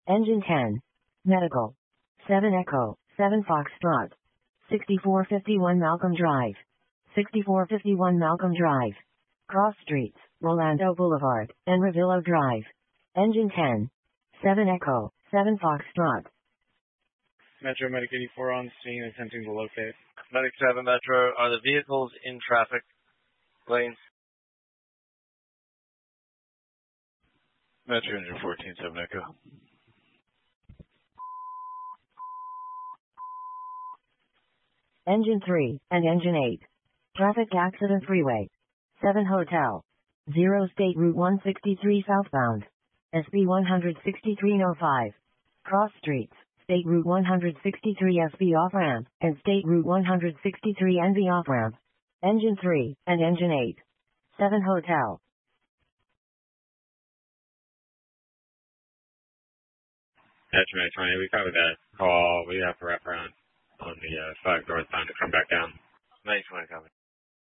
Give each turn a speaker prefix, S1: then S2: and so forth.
S1: Engine 10. Medical. 7 Echo, 7 Foxtrot. 6451 Malcolm Drive. 6451 Malcolm Drive. Cross Streets, Rolando Boulevard, and Revillo Drive. Engine 10. 7 Echo, 7 Foxtrot.
S2: Metro Medic 84 on scene attempting to locate.
S3: Medic 7 Metro, are the vehicles in traffic lanes?
S4: Metro Engine 14, 7 Echo.
S1: Engine 3 and Engine 8. Traffic accident freeway. 7 Hotel. 0 State Route 163 southbound. SB 16305. Cross Streets. State Route 163 SB off-ramp, and State Route 163 NV off-ramp. Engine 3 and Engine 8. 7 Hotel.
S2: Metro Medic 20, we covered that call. We have to wrap around on the 5 northbound to come back down.
S3: Medic 20 covered.